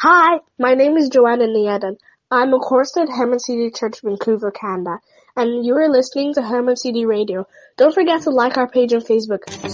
Hi, my name is Joanna Nieden. I'm a chorister at Hermon City Church, Vancouver, Canada, and you are listening to Hermon City Radio. Don't forget to like our page on Facebook.